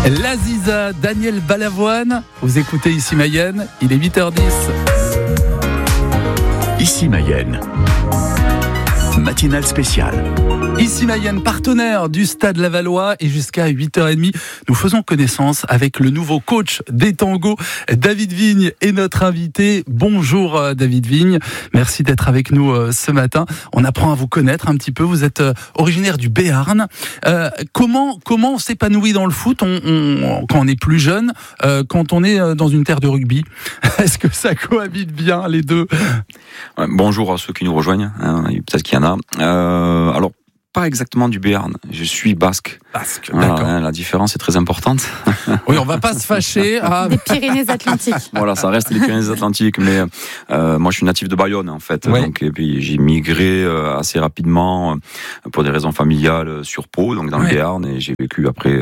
L'Aziza, Daniel Balavoine, vous écoutez Ici Mayenne, il est 8h10. Ici Mayenne, matinale spéciale. Ici Mayenne, partenaire du Stade Lavallois, et jusqu'à 8h30, nous faisons connaissance avec le nouveau coach des tangos, David Vigne, est notre invité. Bonjour David Vigne, merci d'être avec nous ce matin. On apprend à vous connaître un petit peu, vous êtes originaire du Béarn. Comment on s'épanouit dans le foot quand on est plus jeune, quand on est dans une terre de rugby? Est-ce que ça cohabite bien les deux? Bonjour à ceux qui nous rejoignent, peut-être qu'il y en a. Alors, pas exactement du Béarn, je suis basque. Basque, voilà, d'accord. La différence est très importante. Oui, on va pas se fâcher. Des Pyrénées-Atlantiques. Voilà, ça reste les Pyrénées-Atlantiques, mais moi je suis natif de Bayonne en fait. Ouais. Donc, et puis j'ai migré assez rapidement pour des raisons familiales sur Pau, donc dans le Béarn, et j'ai vécu après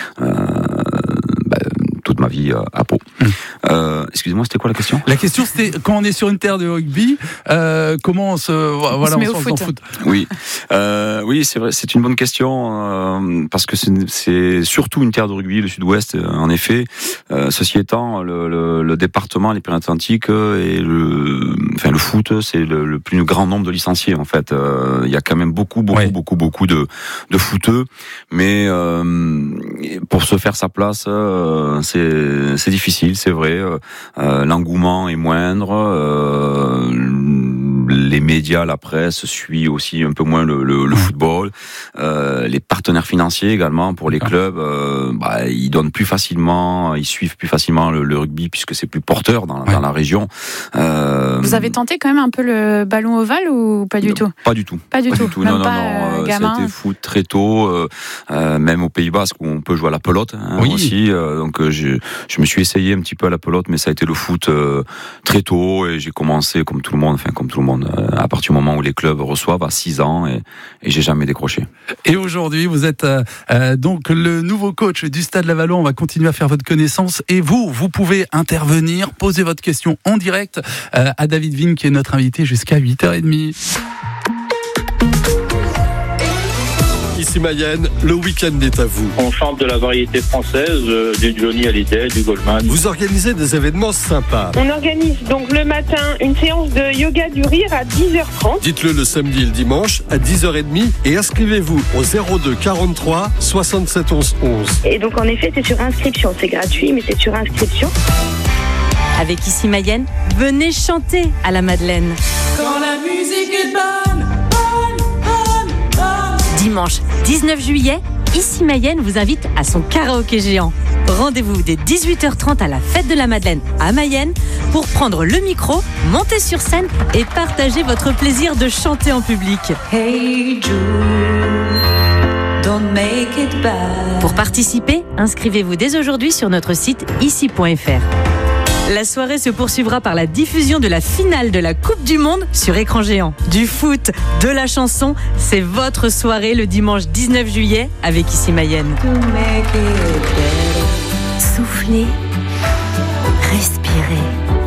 toute ma vie à Pau. Excusez-moi, c'était quoi la question? La question, c'était quand on est sur une terre de rugby, comment on se met au foot. Oui, c'est vrai, c'est une bonne question parce que c'est surtout une terre de rugby, le Sud-Ouest, en effet. Ceci étant, le département, les Pyrénées-Atlantiques et le foot, c'est le plus grand nombre de licenciés en fait. Il y a quand même beaucoup de footeux, mais pour se faire sa place, c'est difficile, c'est vrai. L'engouement est moindre. Les médias, la presse suit aussi un peu moins le football. Les partenaires financiers également pour les clubs, ils donnent plus facilement, ils suivent plus facilement le rugby puisque c'est plus porteur dans la région. Vous avez tenté quand même un peu le ballon ovale ou pas du tout? Pas du tout. Même Non. gamin. C'était foot très tôt, même au Pays Basque où on peut jouer à la pelote aussi. Donc je me suis essayé un petit peu à la pelote, mais ça a été le foot très tôt et j'ai commencé comme tout le monde, à partir du moment où les clubs reçoivent à 6 ans et j'ai jamais décroché. Et aujourd'hui, vous êtes donc le nouveau coach du Stade Lavallois. On va continuer à faire votre connaissance et vous pouvez intervenir, poser votre question en direct à David Vigne qui est notre invité jusqu'à 8h30. Ici Mayenne, le week-end est à vous. On chante de la variété française, du Johnny Hallyday, du Goldman. Vous organisez des événements sympas. On organise donc le matin une séance de yoga du rire à 10h30. Dites-le le samedi et le dimanche à 10h30 et inscrivez-vous au 02 43 67 11 11. Et donc en effet, c'est sur inscription. C'est gratuit, mais c'est sur inscription. Avec Ici Mayenne, venez chanter à la Madeleine. Quand la musique est bonne. Dimanche 19 juillet, Ici Mayenne vous invite à son karaoké géant. Rendez-vous dès 18h30 à la fête de la Madeleine à Mayenne pour prendre le micro, monter sur scène et partager votre plaisir de chanter en public. Hey Jude, don't make it bad. Pour participer, inscrivez-vous dès aujourd'hui sur notre site ici.fr. La soirée se poursuivra par la diffusion de la finale de la Coupe du Monde sur écran géant. Du foot, de la chanson, c'est votre soirée le dimanche 19 juillet avec Ici Mayenne. Soufflez, respirez.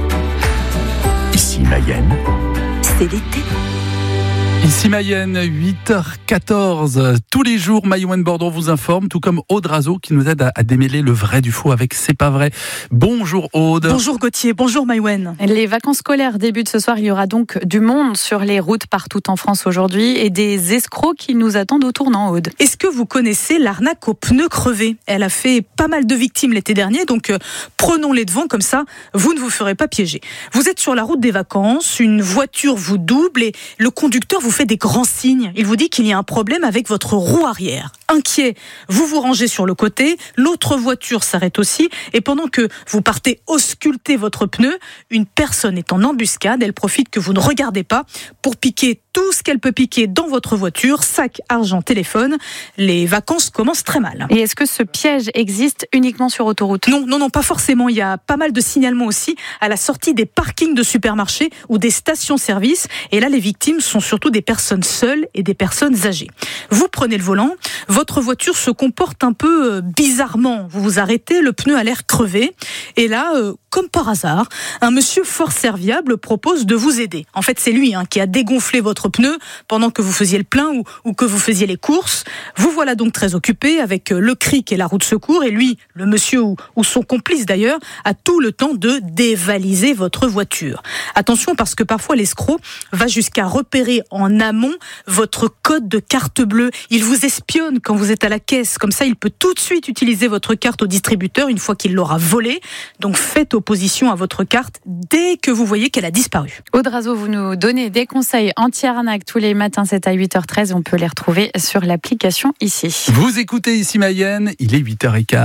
Ici Mayenne, c'est l'été. Ici Mayenne, 8h14. Tous les jours, Maïwen Bordon vous informe, tout comme Aude Razo qui nous aide à démêler le vrai du faux avec C'est pas vrai. Bonjour Aude. Bonjour Gauthier, bonjour Maïwen. Les vacances scolaires débutent ce soir. Il y aura donc du monde sur les routes partout en France aujourd'hui et des escrocs qui nous attendent au tournant, Aude. Est-ce que vous connaissez l'arnaque aux pneus crevés? Elle a fait pas mal de victimes l'été dernier, donc prenons les devants, comme ça, vous ne vous ferez pas piéger. Vous êtes sur la route des vacances, une voiture vous double et le conducteur vous fait des grands signes. Il vous dit qu'il y a un problème avec votre roue arrière. Inquiet, vous vous rangez sur le côté, l'autre voiture s'arrête aussi, et pendant que vous partez ausculter votre pneu, une personne est en embuscade, elle profite que vous ne regardez pas pour piquer tout ce qu'elle peut piquer dans votre voiture, sac, argent, téléphone. Les vacances commencent très mal. Et est-ce que ce piège existe uniquement sur autoroute? Non, pas forcément. Il y a pas mal de signalements aussi à la sortie des parkings de supermarchés ou des stations-service. Et là, les victimes sont surtout des personnes seules et des personnes âgées. Vous prenez le volant, votre voiture se comporte un peu bizarrement. Vous vous arrêtez, le pneu a l'air crevé. Et là, comme par hasard, un monsieur fort serviable propose de vous aider. En fait, c'est lui qui a dégonflé votre votre pneu pendant que vous faisiez le plein ou que vous faisiez les courses. Vous voilà donc très occupé avec le cric et la roue de secours, et lui, le monsieur ou son complice d'ailleurs, a tout le temps de dévaliser votre voiture. Attention, parce que parfois l'escroc va jusqu'à repérer en amont votre code de carte bleue. Il vous espionne quand vous êtes à la caisse. Comme ça, il peut tout de suite utiliser votre carte au distributeur une fois qu'il l'aura volée. Donc faites opposition à votre carte dès que vous voyez qu'elle a disparu. Aude Razo, vous nous donnez des conseils anti-arnaque tous les matins, c'est à 8h13. On peut les retrouver sur l'application ici. Vous écoutez Ici Mayenne, il est 8h15.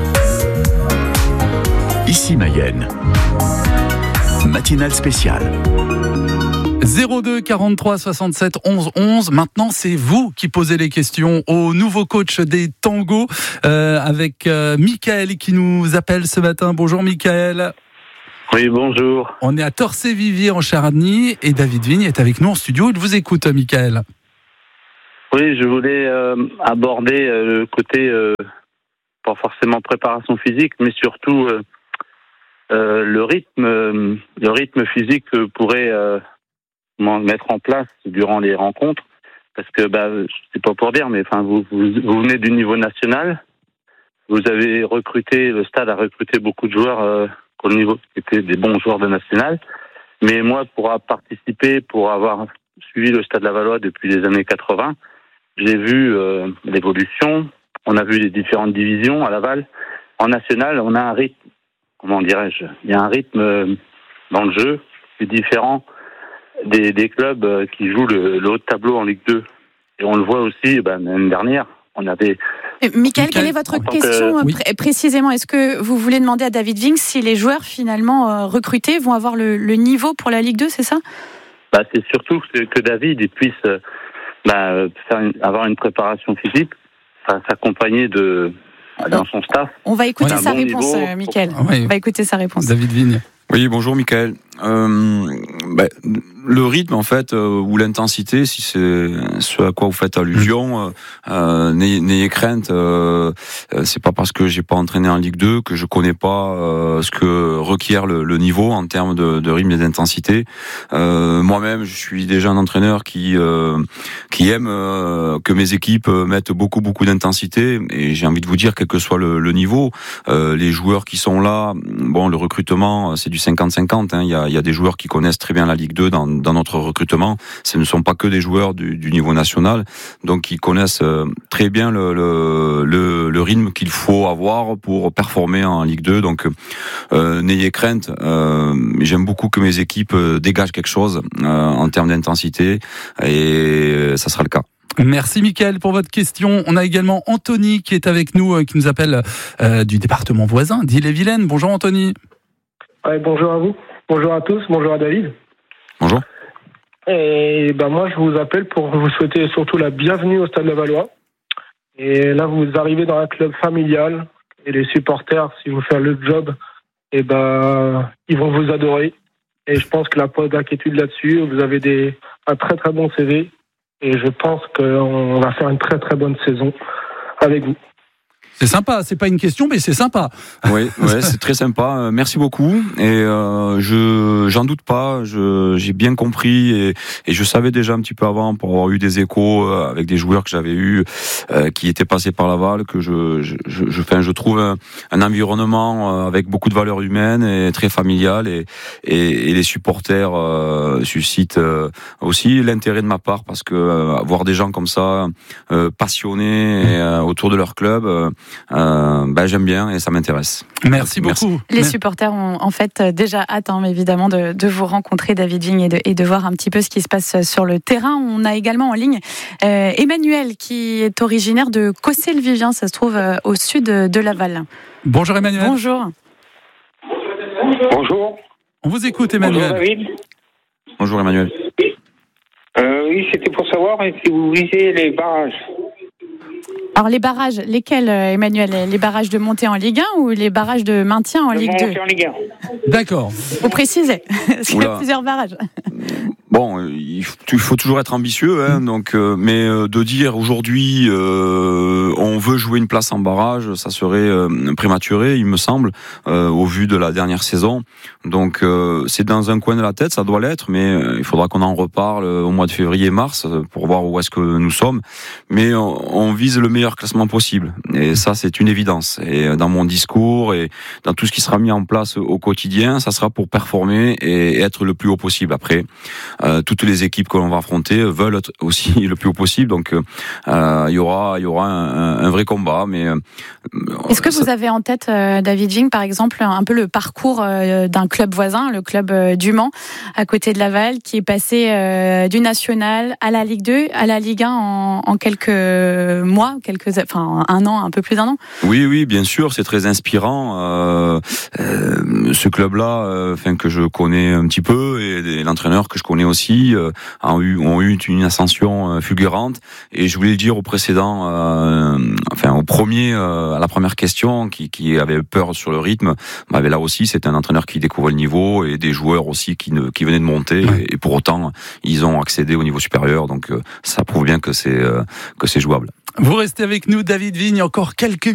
Ici Mayenne. Matinale spéciale. 02 43 67 11 11. Maintenant, c'est vous qui posez les questions au nouveau coach des tangos avec Michael qui nous appelle ce matin. Bonjour Michael. Oui, bonjour. On est à Torcé-Vivier en Charny et David Vigne est avec nous en studio. Il vous écoute, Michael. Oui, je voulais aborder le côté, pas forcément préparation physique, mais surtout le rythme physique que pourrait mettre en place durant les rencontres. Parce que, c'est pas pour dire, mais enfin, vous venez du niveau national. Vous avez recruté, le stade a recruté beaucoup de joueurs au niveau qui étaient des bons joueurs de national. Mais moi, pour avoir suivi le Stade Lavallois depuis les années 80, j'ai vu l'évolution. On a vu les différentes divisions à Laval. En national, on a un rythme. Comment dirais-je ? Il y a un rythme dans le jeu qui est différent des clubs qui jouent le haut de tableau en Ligue 2. Et on le voit aussi, l'année dernière, on avait... Michael, quelle est votre question précisément ? Est-ce que vous voulez demander à David Vigne si les joueurs finalement recrutés vont avoir le niveau pour la Ligue 2, c'est ça ? C'est surtout que David puisse avoir une préparation physique, s'accompagner dans son staff. On va écouter sa réponse, Michael. On va écouter sa réponse. David Vigne. Oui, bonjour Michael. Le rythme en fait ou l'intensité, si c'est ce à quoi vous faites allusion, n'ayez crainte. C'est pas parce que j'ai pas entraîné en Ligue 2 que je connais pas ce que requiert le niveau en termes de rythme et d'intensité. Moi-même, je suis déjà un entraîneur qui aime que mes équipes mettent beaucoup d'intensité. Et j'ai envie de vous dire, quel que soit le niveau, les joueurs qui sont là, le recrutement c'est du 50-50. Il y a des joueurs qui connaissent très bien la Ligue 2 dans notre recrutement. Ce ne sont pas que des joueurs du niveau national, donc qui connaissent très bien le rythme qu'il faut avoir pour performer en Ligue 2. Donc n'ayez crainte. J'aime beaucoup que mes équipes dégagent quelque chose en termes d'intensité, et ça sera le cas. Merci Mickaël pour votre question. On a également Anthony qui est avec nous, qui nous appelle du département voisin d'Ille-et-Vilaine. Bonjour Anthony. Ouais, bonjour à vous, bonjour à tous, bonjour à David. Bonjour. Et moi je vous appelle pour vous souhaiter surtout la bienvenue au Stade Lavallois. Et là vous arrivez dans un club familial et les supporters, si vous faites le job, ils vont vous adorer. Et je pense que la pas d'inquiétude là-dessus, vous avez un très très bon CV. Et je pense qu'on va faire une très très bonne saison avec vous. C'est sympa, c'est pas une question, mais c'est sympa. Oui, c'est très sympa. Merci beaucoup. Et j'en doute pas. J'ai bien compris et je savais déjà un petit peu avant, pour avoir eu des échos avec des joueurs que j'avais eu qui étaient passés par Laval, que je trouve un environnement avec beaucoup de valeurs humaines et très familial, et les supporters suscitent aussi l'intérêt de ma part, parce que voir des gens comme ça passionnés autour de leur club. J'aime bien et ça m'intéresse. Merci beaucoup. Les supporters ont en fait déjà hâte, évidemment, de vous rencontrer, David Vigne, et de voir un petit peu ce qui se passe sur le terrain. On a également en ligne Emmanuel, qui est originaire de Cossé-le-Vivien, ça se trouve au sud de Laval. Bonjour Emmanuel. Bonjour. Bonjour. On vous écoute Emmanuel. Bonjour David. Bonjour Emmanuel. Oui, c'était pour savoir si vous visez les barrages. Alors les barrages, lesquels Emmanuel ? Les barrages de montée en Ligue 1 ou les barrages de maintien en Ligue 2 ? En Ligue 1. D'accord. Vous précisez, parce qu'il y a plusieurs barrages. Bon, il faut toujours être ambitieux, hein, donc, mais de dire aujourd'hui on veut jouer une place en barrage, ça serait prématuré, il me semble, au vu de la dernière saison. Donc c'est dans un coin de la tête, ça doit l'être, mais il faudra qu'on en reparle au mois de février-mars pour voir où est-ce que nous sommes. Mais on vise le meilleur classement possible, et ça c'est une évidence. Et dans mon discours et dans tout ce qui sera mis en place au quotidien, ça sera pour performer et être le plus haut possible. Après, toutes les équipes que l'on va affronter veulent être aussi le plus haut possible, donc il y aura un vrai combat. Mais est-ce que vous avez en tête, David Vigne, par exemple, un peu le parcours d'un club voisin, le club du Mans, à côté de Laval, qui est passé du national à la Ligue 2, à la Ligue 1 en quelques mois, un an, un peu plus d'un an? Oui, bien sûr, c'est très inspirant. Ce club-là, que je connais un petit peu, et l'entraîneur que je connais aussi, ont eu une ascension fulgurante. Et je voulais le dire au précédent, au premier, à la première question, qui avait peur sur le rythme. Là aussi, c'est un entraîneur qui découvre le niveau, et des joueurs aussi qui venaient de monter, ouais. Et pour autant, ils ont accédé au niveau supérieur. Donc, ça prouve bien que c'est jouable. Vous restez avec nous, David Vigne, encore quelques